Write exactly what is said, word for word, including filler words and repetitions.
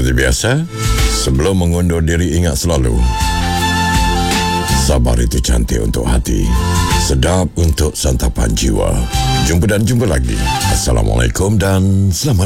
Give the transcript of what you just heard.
Seperti biasa, sebelum mengundur diri ingat selalu, sabar itu cantik untuk hati, sedap untuk santapan jiwa. Jumpa dan jumpa lagi. Assalamualaikum dan selamat